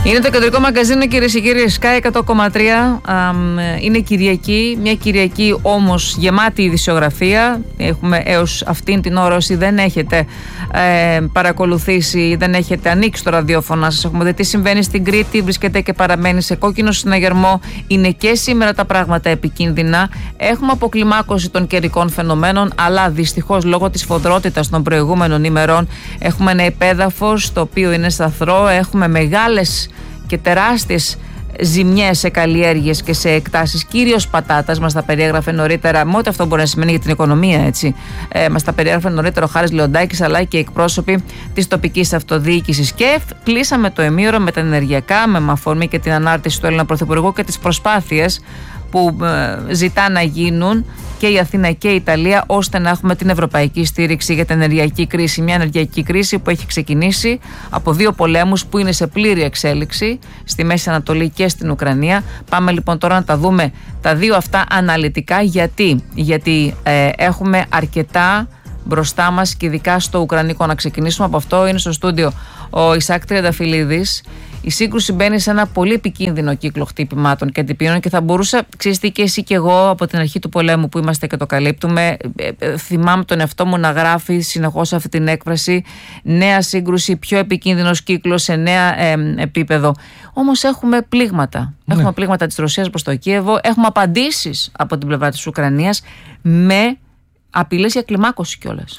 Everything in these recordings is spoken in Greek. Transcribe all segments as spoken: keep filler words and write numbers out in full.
Είναι το κεντρικό μαγκαζίνο, κυρίες και κύριοι, Sky εκατό κόμμα τρία. Είναι Κυριακή, μια Κυριακή όμως γεμάτη ειδησιογραφία. Έχουμε έως αυτήν την ώρα, όσοι δεν έχετε ε, παρακολουθήσει, δεν έχετε ανοίξει το ραδιόφωνο σας, έχουμε δει τι συμβαίνει στην Κρήτη, βρίσκεται και παραμένει σε κόκκινο συναγερμό. Είναι και σήμερα τα πράγματα επικίνδυνα. Έχουμε αποκλιμάκωση των καιρικών φαινομένων, αλλά δυστυχώς λόγω της φοδρότητας των προηγούμενων ημερών έχουμε ένα υπέδαφος το οποίο είναι σταθρό. Έχουμε μεγάλες και τεράστιες ζημιές σε καλλιέργειες και σε εκτάσεις, κυρίως πατάτας. Μας τα περιέγραφε νωρίτερα, με ό,τι αυτό μπορεί να σημαίνει για την οικονομία, έτσι. Ε, μας τα περιέγραφε νωρίτερα ο Χάρης Λεοντάκης, αλλά και εκπρόσωποι της τοπικής αυτοδιοίκησης. Και κλείσαμε το ημίωρο με τα ενεργειακά, με αφορμή και την ανάρτηση του Έλληνα Πρωθυπουργού και τις προσπάθειες που ε, ζητά να γίνουν και η Αθήνα και η Ιταλία, ώστε να έχουμε την ευρωπαϊκή στήριξη για την ενεργειακή κρίση. Μια ενεργειακή κρίση που έχει ξεκινήσει από δύο πολέμους που είναι σε πλήρη εξέλιξη στη Μέση Ανατολή και στην Ουκρανία. Πάμε λοιπόν τώρα να τα δούμε τα δύο αυτά αναλυτικά. Γιατί, Γιατί ε, έχουμε αρκετά μπροστά μας και ειδικά στο Ουκρανικό. Να ξεκινήσουμε από αυτό. Είναι στο στούντιο ο Ισάκ Τριανταφυλλίδης. Η σύγκρουση μπαίνει σε ένα πολύ επικίνδυνο κύκλο χτυπημάτων και αντιπίνων και θα μπορούσα, ξέρεις τι, και εσύ και εγώ από την αρχή του πολέμου που είμαστε και το καλύπτουμε, ε, ε, θυμάμαι τον εαυτό μου να γράφει συνεχώς αυτή την έκφραση, νέα σύγκρουση, πιο επικίνδυνος κύκλος σε νέα ε, επίπεδο. Όμως έχουμε πλήγματα. Ναι. Έχουμε πλήγματα της Ρωσίας προς το Κίεβο, έχουμε απαντήσεις από την πλευρά της Ουκρανίας με απειλές για κλιμάκωση κιόλας.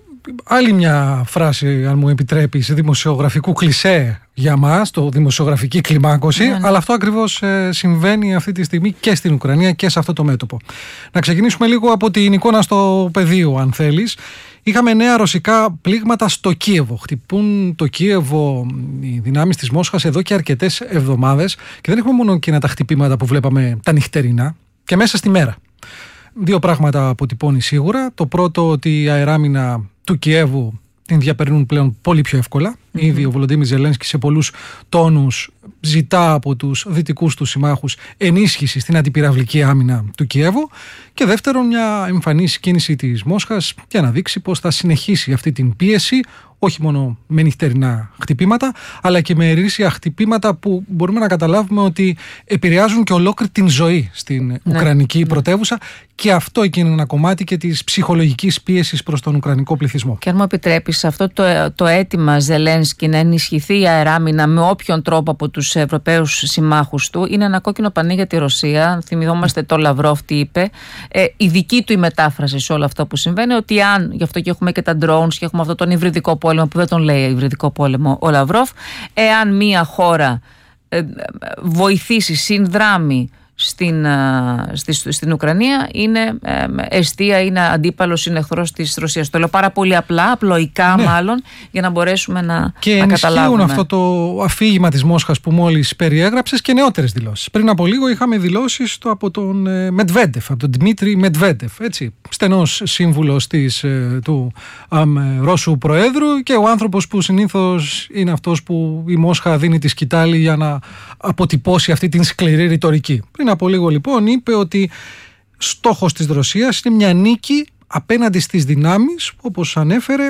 Άλλη μια φράση, αν μου επιτρέπεις, δημοσιογραφικού κλισέ για μας, το δημοσιογραφική κλιμάκωση, ναι, ναι. Αλλά αυτό ακριβώς ε, συμβαίνει αυτή τη στιγμή και στην Ουκρανία και σε αυτό το μέτωπο. Να ξεκινήσουμε λίγο από την εικόνα στο πεδίο, αν θέλεις. Είχαμε νέα ρωσικά πλήγματα στο Κίεβο. Χτυπούν το Κίεβο οι δυνάμεις της Μόσχας εδώ και αρκετές εβδομάδες και δεν έχουμε μόνο εκείνα τα χτυπήματα που βλέπαμε τα νυχτερινά και μέσα στη μέρα. Δύο πράγματα αποτυπώνει σίγουρα. Το πρώτο, ότι η αεράμινα του Κιέβου την διαπερνούν πλέον πολύ πιο εύκολα. Mm-hmm. Ήδη ο Βολοντίμιρ Ζελένσκι σε πολλούς τόνους ζητά από τους δυτικούς του συμμάχους ενίσχυση στην αντιπυραυλική άμυνα του Κιέβου. Και δεύτερον, μια εμφανής κίνηση της Μόσχας για να δείξει πως θα συνεχίσει αυτή την πίεση, όχι μόνο με νυχτερινά χτυπήματα, αλλά και με ερήσια χτυπήματα που μπορούμε να καταλάβουμε ότι επηρεάζουν και ολόκληρη την ζωή στην ναι, Ουκρανική ναι. πρωτεύουσα. Και αυτό είναι ένα κομμάτι και της ψυχολογικής πίεσης προς τον Ουκρανικό πληθυσμό. Και αν μου επιτρέπεις, αυτό το, το αίτημα Ζελένσκι να ενισχυθεί η αεράμινα με όποιον τρόπο από τους Ευρωπαίους συμμάχους του είναι ένα κόκκινο πανί για τη Ρωσία. Θυμηθόμαστε mm. το Λαυρόφ τι είπε. Ε, η δική του η μετάφραση σε όλο αυτό που συμβαίνει, ότι αν, γι' αυτό και έχουμε και τα drones και έχουμε αυτό τον υβριδικό πόλεμο που δεν τον λέει υβριδικό πόλεμο ο Λαυρόφ, εάν μία χώρα ε, βοηθήσει, συνδράμει Στην, στη, στην Ουκρανία, είναι ε, εστία, είναι αντίπαλος, είναι εχθρός της Ρωσίας. Το λέω πάρα πολύ απλά, απλοϊκά ναι. μάλλον, για να μπορέσουμε να, και να καταλάβουμε. Και αυτό το αφήγημα της Μόσχας που μόλις περιέγραψες και νεότερες δηλώσεις. Πριν από λίγο είχαμε δηλώσεις το, από τον ε, Μετβέντεφ, από τον Δημήτρη Μετβέντεφ, έτσι, στενός σύμβουλος της, ε, του ε, Ρώσου Προέδρου και ο άνθρωπος που συνήθως είναι αυτός που η Μόσχα δίνει τη σκητάλη για να αποτυπώσει αυτή την σκληρή ρητορική. Πριν από λίγο λοιπόν είπε ότι στόχος της Ρωσίας είναι μια νίκη απέναντι στις δυνάμεις που, όπως ανέφερε,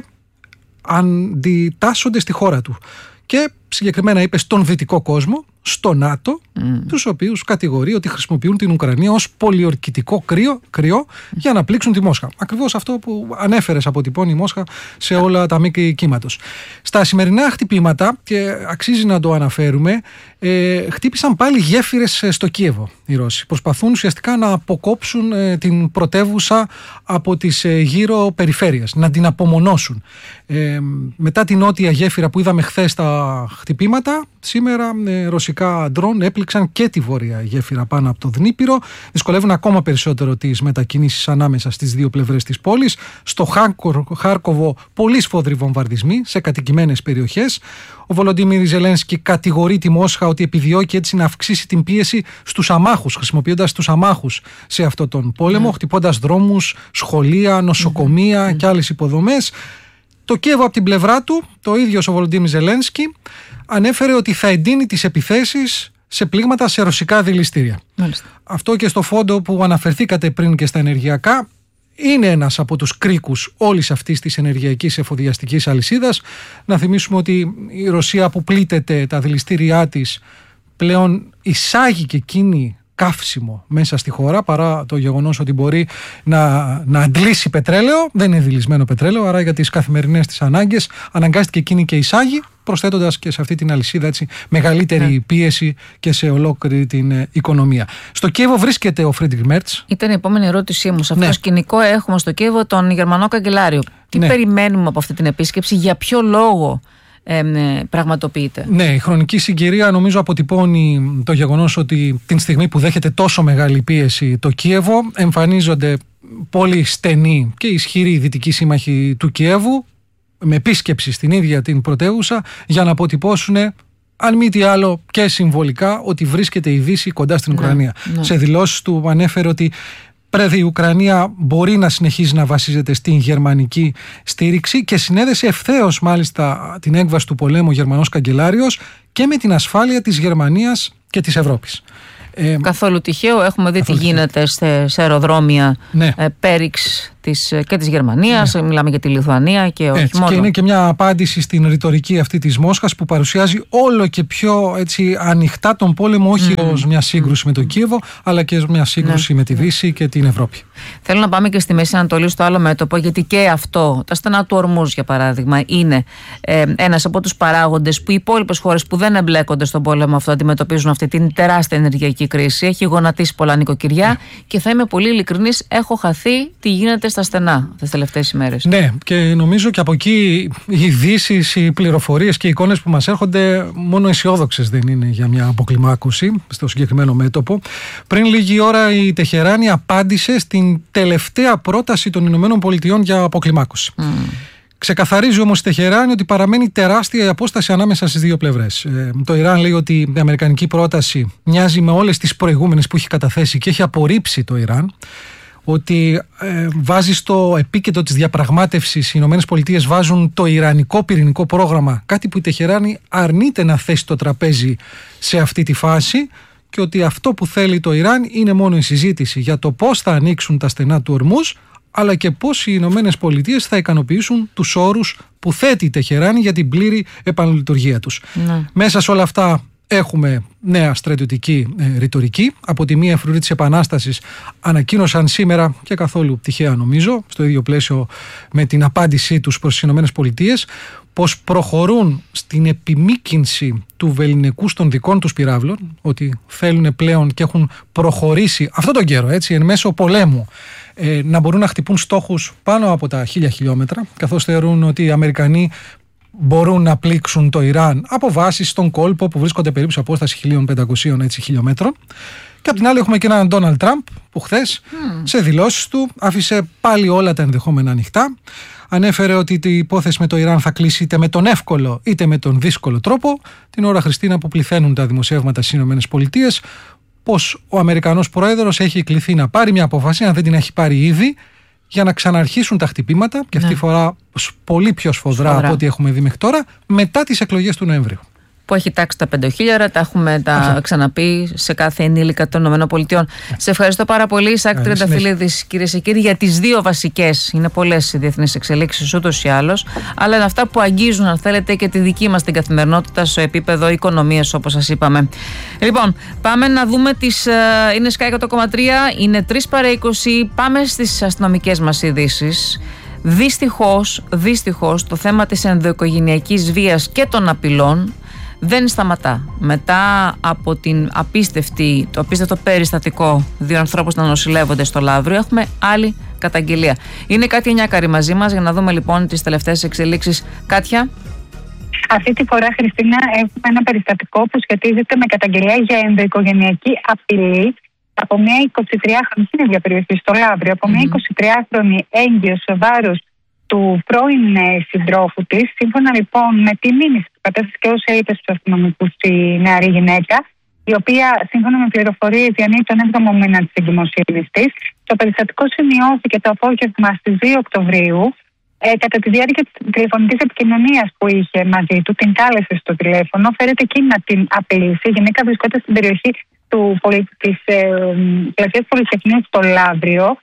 αντιτάσσονται στη χώρα του. Και συγκεκριμένα είπε στον δυτικό κόσμο, στο ΝΑΤΟ, mm. τους οποίους κατηγορεί ότι χρησιμοποιούν την Ουκρανία ως πολιορκητικό κρύο, κρυό για να πλήξουν τη Μόσχα. Ακριβώς αυτό που ανέφερες αποτυπώνει η Μόσχα σε όλα τα μήκη κύματος. Στα σημερινά χτυπήματα, και αξίζει να το αναφέρουμε, ε, χτύπησαν πάλι γέφυρες στο Κίεβο οι Ρώσοι. Προσπαθούν ουσιαστικά να αποκόψουν ε, την πρωτεύουσα από τις ε, γύρω περιφέρειες, να την απομονώσουν. Ε, μετά την νότια γέφυρα που είδαμε χθες τα χτυπήματα, σήμερα ε, ρωσικά ντρόν έπληξαν και τη βόρεια γέφυρα πάνω από το Δνίπηρο. Δυσκολεύουν ακόμα περισσότερο τις μετακινήσεις ανάμεσα στις δύο πλευρές της πόλης. Στο Χάρκοβο πολύ σφόδροι βομβαρδισμοί σε κατοικημένες περιοχές. Ο Βολοντίμιρ Ζελένσκι κατηγορεί τη Μόσχα ότι επιδιώκει έτσι να αυξήσει την πίεση στους αμάχους, χρησιμοποιώντας τους αμάχους σε αυτόν τον πόλεμο, mm. χτυπώντας δρόμους, σχολεία, νοσοκομεία mm. και άλλες υποδομές. Το Κίεβο από την πλευρά του, το ίδιο ο Βολοντίμιρ Ζελένσκι, ανέφερε ότι θα εντείνει τις επιθέσεις σε πλήγματα σε ρωσικά δηληστήρια. Μάλιστα. Αυτό και στο φόντο που αναφερθήκατε πριν και στα ενεργειακά, είναι ένας από τους κρίκους όλης αυτής της ενεργειακής εφοδιαστικής αλυσίδας. Να θυμίσουμε ότι η Ρωσία που πλήττεται τα δηληστήριά της πλέον εισάγει και εκείνη καύσιμο μέσα στη χώρα, παρά το γεγονός ότι μπορεί να, να αντλήσει πετρέλαιο. Δεν είναι δηλισμένο πετρέλαιο, άρα για τις καθημερινές της ανάγκες αναγκάστηκε εκείνη και εισάγει, προσθέτοντας και σε αυτή την αλυσίδα έτσι, μεγαλύτερη yeah. πίεση και σε ολόκληρη την ε, οικονομία. Στο Κίεβο βρίσκεται ο Φρίντριχ Μέρτς. Ήταν η επόμενη ερώτησή μου. Σε αυτό ναι. το σκηνικό έχουμε στο Κίεβο τον Γερμανό καγκελάριο. Τι ναι. περιμένουμε από αυτή την επίσκεψη, για ποιο λόγο Ε, πραγματοποιείται? Ναι, η χρονική συγκυρία νομίζω αποτυπώνει το γεγονός ότι την στιγμή που δέχεται τόσο μεγάλη πίεση το Κίεβο, εμφανίζονται πολύ στενοί και ισχυροί δυτικοί σύμμαχοι του Κιέβου με επίσκεψη στην ίδια την πρωτεύουσα για να αποτυπώσουν, αν μη τι άλλο και συμβολικά, ότι βρίσκεται η Δύση κοντά στην Ουκρανία. Ναι, ναι. Σε δηλώσεις του ανέφερε ότι πρέπει η Ουκρανία μπορεί να συνεχίζει να βασίζεται στην γερμανική στήριξη και συνέδεσε ευθέως μάλιστα την έκβαση του πολέμου ο Γερμανός καγκελάριος και με την ασφάλεια της Γερμανίας και της Ευρώπης. Ε, καθόλου τυχαίο, έχουμε δει τι γίνεται σε, σε αεροδρόμια ναι. ε, πέριξ της, και της Γερμανίας, ναι. μιλάμε για τη Λιθουανία και όχι έτσι, μόνο. Και είναι και μια απάντηση στην ρητορική αυτή της Μόσχας που παρουσιάζει όλο και πιο έτσι, ανοιχτά τον πόλεμο, όχι mm. ως μια σύγκρουση mm. με το Κίεβο, αλλά και ως μια σύγκρουση ναι. με τη Δύση και την Ευρώπη. Θέλω να πάμε και στη Μέση Ανατολή στο άλλο μέτωπο, γιατί και αυτό, τα στενά του Ορμούζ για παράδειγμα, είναι ε, ένας από τους παράγοντες που οι υπόλοιπες χώρες που δεν εμπλέκονται στον πόλεμο αυτό αντιμετωπίζουν αυτή την τεράστια ενεργειακή κρίση. Έχει γονατίσει πολλά νοικοκυριά yeah. και θα είμαι πολύ ειλικρινής, έχω χαθεί τι γίνεται στα στενά τις τελευταίες ημέρες. Ναι, και νομίζω και από εκεί οι ειδήσεις, οι πληροφορίες και οι εικόνες που μας έρχονται μόνο αισιόδοξες δεν είναι για μια αποκλιμάκωση στο συγκεκριμένο μέτωπο. Πριν λίγη ώρα η Τεχεράνη απάντησε στην τελευταία πρόταση των Ηνωμένων Πολιτειών για αποκλιμάκωση. Mm. Ξεκαθαρίζει όμως η Τεχεράνη ότι παραμένει τεράστια η απόσταση ανάμεσα στις δύο πλευρές. Ε, το Ιράν λέει ότι η αμερικανική πρόταση μοιάζει με όλες τις προηγούμενες που έχει καταθέσει και έχει απορρίψει το Ιράν. Ότι ε, βάζει στο επίκεντρο της διαπραγμάτευσης, οι Ηνωμένες Πολιτείες βάζουν το ιρανικό πυρηνικό πρόγραμμα, κάτι που η Τεχεράνη αρνείται να θέσει το τραπέζι σε αυτή τη φάση, και ότι αυτό που θέλει το Ιράν είναι μόνο η συζήτηση για το πώς θα ανοίξουν τα στενά του Ορμούζ, αλλά και πώς οι Ηνωμένες Πολιτείες θα ικανοποιήσουν τους όρους που θέτει η Τεχεράνη για την πλήρη επαναλειτουργία τους. Ναι. Μέσα σε όλα αυτά έχουμε νέα στρατιωτική ε, ρητορική. Από τη μία φρουρή της Επανάστασης ανακοίνωσαν σήμερα, και καθόλου τυχαία νομίζω, στο ίδιο πλαίσιο με την απάντησή τους προς τις Ηνωμένες Πολιτείες, πως προχωρούν στην επιμήκυνση του βελληνικού των δικών τους πυράβλων, ότι θέλουν πλέον και έχουν προχωρήσει αυτόν τον καιρό, έτσι, εν μέσω πολέμου, ε, να μπορούν να χτυπούν στόχους πάνω από τα χίλια χιλιόμετρα, καθώς θεωρούν ότι οι Αμερικανοί μπορούν να πλήξουν το Ιράν από βάσεις στον κόλπο που βρίσκονται περίπου σε απόσταση χίλια πεντακόσια έτσι, χιλιόμετρων. Και απ' την άλλη έχουμε και έναν Ντόναλντ Τραμπ που χθες mm. σε δηλώσεις του άφησε πάλι όλα τα ενδεχόμενα ανοιχτά. Ανέφερε ότι η υπόθεση με το Ιράν θα κλείσει είτε με τον εύκολο είτε με τον δύσκολο τρόπο. Την ώρα, Χριστίνα, που πληθαίνουν τα δημοσιεύματα στις ΗΠΑ, πως ο Αμερικανός Πρόεδρος έχει κληθεί να πάρει μια απόφαση, αν δεν την έχει πάρει ήδη, για να ξαναρχίσουν τα χτυπήματα, και αυτή τη ναι. φορά πολύ πιο σφοδρά, σφοδρά από ό,τι έχουμε δει μέχρι τώρα, μετά τις εκλογές του Νοεμβρίου. Που έχει τάξει τα πέντε χιλιάρικα, τα έχουμε τα ξαναπεί σε κάθε ενήλικα των ΗΠΑ. Σε ευχαριστώ πάρα πολύ, Ισάκ Τριανταφυλλίδης, κυρίες και κύριοι, για τις δύο βασικές. Είναι πολλές οι διεθνείς εξελίξεις ούτως ή άλλως, αλλά είναι αυτά που αγγίζουν, αν θέλετε, και τη δική μας την καθημερινότητα στο επίπεδο οικονομίας, όπως σας είπαμε. Λοιπόν, πάμε να δούμε τις. Είναι Sky εκατό κόμμα τρία, είναι τρεις παρά είκοσι. Πάμε στις αστυνομικές μας ειδήσεις. Δυστυχώς, δυστυχώς, το θέμα της ενδοοικογενειακής βίας και των απειλών δεν σταματά. Μετά από την απίστευτη, το απίστευτο περιστατικό δύο ανθρώπους να νοσηλεύονται στο Λαύριο, έχουμε άλλη καταγγελία. Είναι Κάτια Νιάκαρη μαζί μας για να δούμε λοιπόν τις τελευταίες εξελίξεις. Κάτια. Αυτή τη φορά, Χριστίνα, έχουμε ένα περιστατικό που σχετίζεται με καταγγελία για ενδοοικογενειακή απειλή από μια εικοσιτριάχρονη στην ίδια περιοχή, στο Λαύριο, από μια mm-hmm. εικοσιτριάχρονη έγκυο σε βάρος του πρώην συντρόφου της. Σύμφωνα λοιπόν με τη μήνυση που κατέθεσε και όσα είπε στους αστυνομικούς η νεαρή γυναίκα, η οποία σύμφωνα με πληροφορίες διανύει τον έβδομο μήνα της εγκυμοσύνης της. Το περιστατικό σημειώθηκε το απόγευμα στις δύο Οκτωβρίου. Ε, κατά τη διάρκεια της τηλεφωνικής επικοινωνίας που είχε μαζί του, την κάλεσε στο τηλέφωνο, φέρεται εκείνη να την απειλήσει. Η γυναίκα βρισκόταν στην περιοχή του, της ε, πλατείας Πολυτεχνείου στο Λαύριο.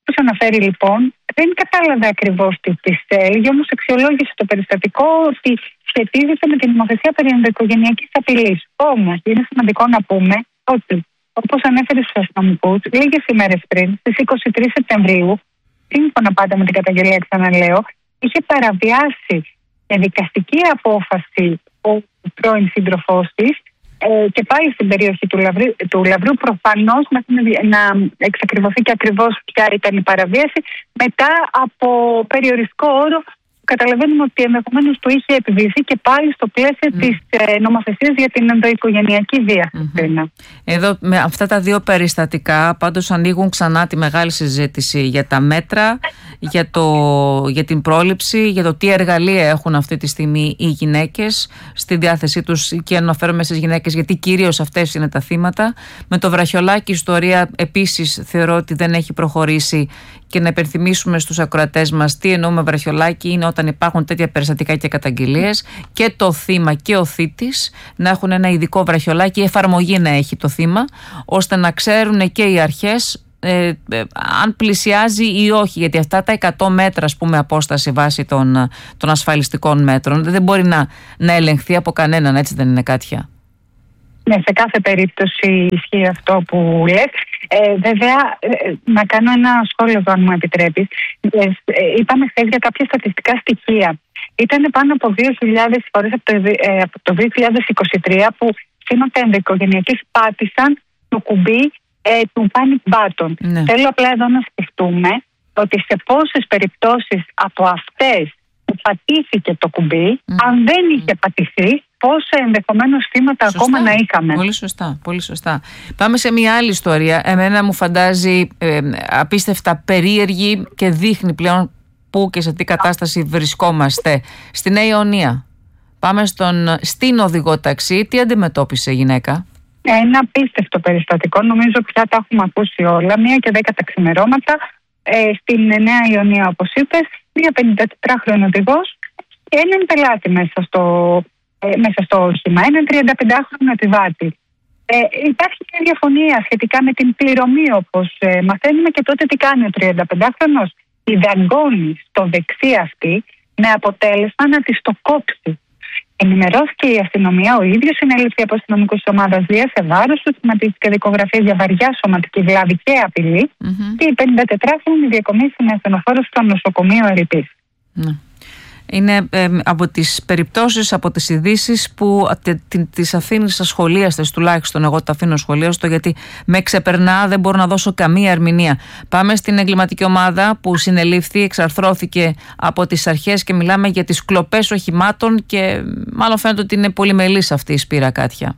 Όπως αναφέρει λοιπόν, δεν κατάλαβε ακριβώς τι της έλεγε, όμως αξιολόγησε το περιστατικό ότι σχετίζεται με την νομοθεσία περί ενδοοικογενειακής απειλής. Όμως, είναι σημαντικό να πούμε ότι, όπως ανέφερε στους αστυνομικούς, λίγες ημέρες πριν, στις είκοσι τρεις Σεπτεμβρίου, σύμφωνα πάντα με την καταγγελία, ξαναλέω, είχε παραβιάσει με δικαστική απόφαση ο πρώην σύντροφός της ε, και πάλι στην περιοχή του Λαβρίου, του Λαβρίου προφανώς μέχρι να εξακριβωθεί και ακριβώς ποια ήταν η παραβίαση, μετά από περιοριστικό όρο. Καταλαβαίνουμε ότι ενδεχομένως του είχε επιβληθεί και πάλι στο πλαίσιο mm. της ε, νομοθεσίας για την ενδοοικογενειακή βία. Mm-hmm. Εδώ με αυτά τα δύο περιστατικά πάντως ανοίγουν ξανά τη μεγάλη συζήτηση για τα μέτρα, για, το, για την πρόληψη, για το τι εργαλεία έχουν αυτή τη στιγμή οι γυναίκες στη διάθεσή τους, και αναφέρομαι στις γυναίκες γιατί κυρίως αυτές είναι τα θύματα. Με το βραχιολάκι η ιστορία επίσης θεωρώ ότι δεν έχει προχωρήσει, και να υπενθυμίσουμε στους ακροατές μας τι εννοούμε βραχιολάκι. Είναι όταν υπάρχουν τέτοια περιστατικά και καταγγελίες και το θύμα και ο θήτης να έχουν ένα ειδικό βραχιολάκι, εφαρμογή να έχει το θύμα, ώστε να ξέρουν και οι αρχές ε, ε, αν πλησιάζει ή όχι, γιατί αυτά τα εκατό μέτρα, ας πούμε, απόσταση βάσει των, των ασφαλιστικών μέτρων δεν μπορεί να, να ελεγχθεί από κανέναν, έτσι δεν είναι, Κάτια? Ναι, σε κάθε περίπτωση ισχύει αυτό που λες. Ε, βέβαια, ε, να κάνω ένα σχόλιο εδώ, αν μου επιτρέπεις. Ε, ε, είπαμε χθες για κάποια στατιστικά στοιχεία. Ήταν πάνω από δύο χιλιάδες φορές από το, ε, από το δύο χιλιάδες είκοσι τρία που σήματα ενδοοικογενειακής πάτησαν το κουμπί ε, του panic button. Ναι. Θέλω απλά εδώ να σκεφτούμε ότι σε πόσες περιπτώσεις από αυτές που πατήθηκε το κουμπί, mm. αν δεν είχε πατηθεί, πόσα ενδεχομένως θύματα σωστά. Ακόμα να είχαμε. Πολύ σωστά, πολύ σωστά. Πάμε σε μια άλλη ιστορία. Εμένα μου φαντάζει ε, απίστευτα περίεργη και δείχνει πλέον πού και σε τι κατάσταση βρισκόμαστε. Στη Νέα Ιωνία. Πάμε στον, στην οδηγό ταξί. Τι αντιμετώπισε η γυναίκα? Ένα απίστευτο περιστατικό. Νομίζω πια τα έχουμε ακούσει όλα. Μία και δέκα τα ξημερώματα ε, στην Νέα Ιωνία, όπως είπες. Μία πενηντατετράχρονη οδηγός και έναν πελάτη μέσα στο, ε, μέσα στο όχημα. Έναν τριανταπεντάχρονο επιβάτη. Ε, υπάρχει μια διαφωνία σχετικά με την πληρωμή, όπως ε, μαθαίνουμε, και τότε τι κάνει ο τριανταπεντάχρονος? Η δαγκώνει στο δεξί αυτή με αποτέλεσμα να τη το κόψει. Ενημερώθηκε η αστυνομία, ο ίδιος συνέλευσε από αστυνομικούς της ομάδας βίας σε βάρος του, θυματίστηκε δικογραφία για βαριά σωματική βλάβη και απειλή, mm-hmm. και η πενηντατετράχρονη διακομίσει με ασθενοφόρο στο νοσοκομείο Ερυπής. Mm. Είναι ε, από τις περιπτώσεις, από τις ειδήσεις που τις αφήνει στα σχολίαστες, τουλάχιστον εγώ τα αφήνω σχολίαστο, γιατί με ξεπερνά, δεν μπορώ να δώσω καμία ερμηνεία. Πάμε στην εγκληματική ομάδα που συνελήφθη, εξαρθρώθηκε από τις αρχές και μιλάμε για τις κλοπές οχημάτων και μάλλον φαίνεται ότι είναι πολυμελής αυτή η σπήρα, Κάτια.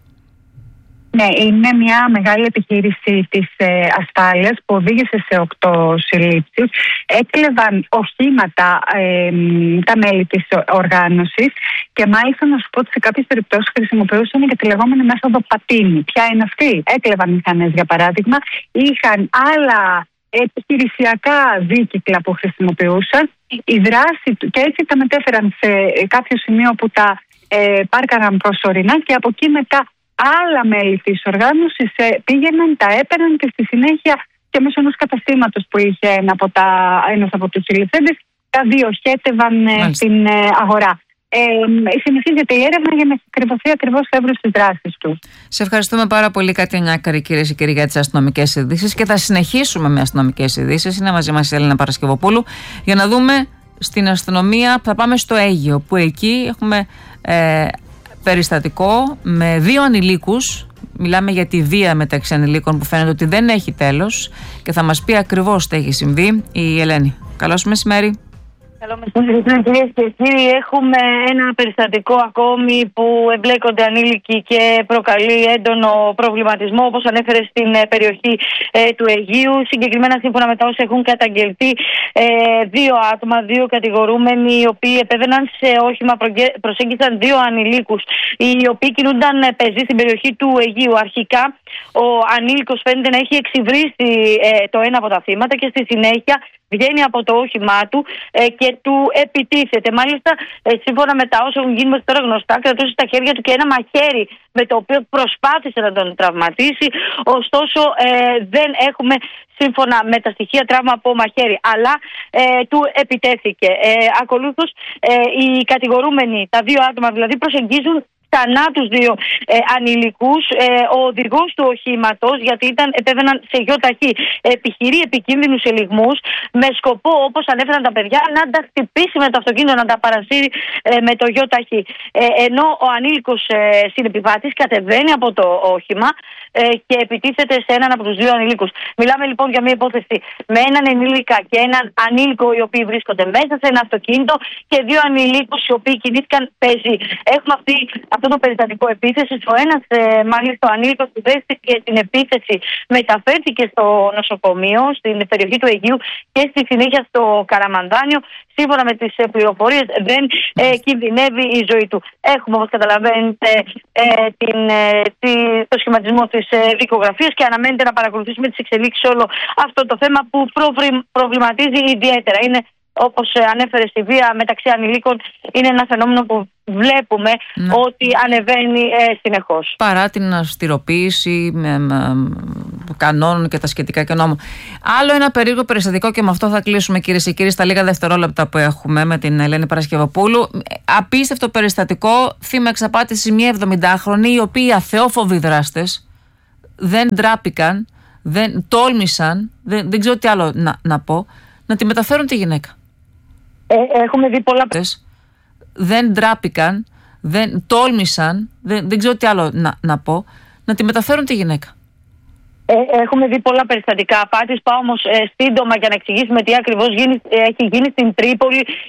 Ναι, είναι μια μεγάλη επιχείρηση της ε, ασφάλειας που οδήγησε σε οκτώ συλλήψεις. Έκλεβαν οχήματα ε, τα μέλη της οργάνωσης και μάλιστα να σου πω ότι σε κάποιες περιπτώσεις χρησιμοποιούσαν και τη λεγόμενη μέθοδο πατίνι. Ποια είναι αυτή? Έκλεβαν μηχανές, για παράδειγμα, είχαν άλλα επιχειρησιακά δίκυκλα που χρησιμοποιούσαν. Η δράση του, και έτσι τα μετέφεραν σε κάποιο σημείο που τα ε, πάρκαναν προσωρινά και από εκεί μετά άλλα μέλη της οργάνωσης πήγαιναν, τα έπαιρναν και στη συνέχεια και μέσω ενός καταστήματος που είχε ένα από τα, ένας από τους συλληφθέντες, τα διοχέτευαν ε, στην ε, αγορά. Ε, συνεχίζεται η έρευνα για να εξακριβωθεί ακριβώς το εύρος της δράσης του. Σε ευχαριστούμε πάρα πολύ, Κάτια Νιάκαρη, κυρίες και κύριοι, για τις αστυνομικές ειδήσεις, και θα συνεχίσουμε με αστυνομικές ειδήσεις. Είναι μαζί μας η Έλληνα Παρασκευοπούλου για να δούμε στην αστυνομία. Θα πάμε στο Αίγυο, που εκεί έχουμε ε, περιστατικό με δύο ανηλίκους. Μιλάμε για τη βία μεταξύ ανηλίκων που φαίνεται ότι δεν έχει τέλος, και θα μας πει ακριβώς τι έχει συμβεί η Ελένη. Καλώς μεσημέρι. Καλό μεσημέρι, κυρίες και κύριοι. Έχουμε ένα περιστατικό ακόμη που εμπλέκονται ανήλικοι και προκαλεί έντονο προβληματισμό, όπως ανέφερε, στην περιοχή ε, του Αιγείου. Συγκεκριμένα, σύμφωνα με τα όσα έχουν καταγγελθεί, ε, δύο άτομα, δύο κατηγορούμενοι, οι οποίοι επέβαιναν σε όχημα, προσέγγισαν δύο ανηλίκους, οι οποίοι κινούνταν πεζοί στην περιοχή του Αιγείου. Αρχικά, ο ανήλικος φαίνεται να έχει εξυβρίσει ε, το ένα από τα θύματα και στη συνέχεια βγαίνει από το όχημά του ε, και του επιτίθεται. Μάλιστα, ε, σύμφωνα με τα όσα έχουν γίνει μέχρι τώρα γνωστά, κρατούσε στα χέρια του και ένα μαχαίρι με το οποίο προσπάθησε να τον τραυματίσει. Ωστόσο, ε, δεν έχουμε, σύμφωνα με τα στοιχεία, τραύμα από μαχαίρι, αλλά ε, του επιτέθηκε. Ε, ακολούθως, ε, οι κατηγορούμενοι, τα δύο άτομα δηλαδή, προσεγγίζουν ξανά τους δύο ε, ανηλικούς. Ε, ο οδηγός του οχήματος, γιατί ήταν, επέβαιναν σε γιο ταχύ, επιχειρεί επικίνδυνους ελιγμούς με σκοπό, όπως ανέφεραν τα παιδιά, να τα χτυπήσει με το αυτοκίνητο, να τα παρασύρει ε, με το γιο ταχύ. Ε, ενώ ο ανήλικος ε, συνεπιβάτης κατεβαίνει από το όχημα ε, και επιτίθεται σε έναν από τους δύο ανηλίκους. Μιλάμε λοιπόν για μια υπόθεση με έναν ενήλικα και έναν ανήλικο, οι οποίοι βρίσκονται μέσα σε ένα αυτοκίνητο, και δύο ανηλίκους οι οποίοι κινήθηκαν πεζοί. Έχουμε αυτή αυτό το περιστατικό επίθεση. Ο ένας, ε, μάλιστα ο ανήλικος που δέχτηκε την επίθεση, μεταφέρθηκε στο νοσοκομείο στην περιοχή του Αιγείου και στη συνέχεια στο Καραμανδάνιο. Σύμφωνα με τις πληροφορίες, δεν ε, κινδυνεύει η ζωή του. Έχουμε, όπως καταλαβαίνετε, ε, την, ε, τη, το σχηματισμό της ε, δικογραφίας και αναμένεται να παρακολουθήσουμε τις εξελίξεις όλο αυτό το θέμα που προβληματίζει ιδιαίτερα. Είναι, όπως ανέφερε η βία μεταξύ ανηλίκων, είναι ένα φαινόμενο που βλέπουμε ναι. ότι ανεβαίνει ε, συνεχώς. Παρά την αυστηροποίηση με, με, κανόνων και τα σχετικά και νόμων. Άλλο ένα περίεργο περιστατικό, και με αυτό θα κλείσουμε, κυρίες και κύριοι, στα λίγα δευτερόλεπτα που έχουμε με την Ελένη Παρασκευοπούλου. Απίστευτο περιστατικό, θύμα εξαπάτηση μια εβδομηντάχρονη, οι οποίοι αθεόφοβοι δράστες δεν ντράπηκαν, δεν τόλμησαν, δεν, δεν ξέρω τι άλλο να, να πω, να τη μεταφέρουν τη γυναίκα. Ε, έχουμε δει πολλά. Δεν ντράπηκαν, δεν τόλμησαν, δεν, δεν ξέρω τι άλλο να, να πω, να τη μεταφέρουν τη γυναίκα. Ε, έχουμε δει πολλά περιστατικά απάτης. Πάω όμως ε, σύντομα για να εξηγήσουμε τι ακριβώς γίνει, ε, έχει γίνει στην Τρίπολη.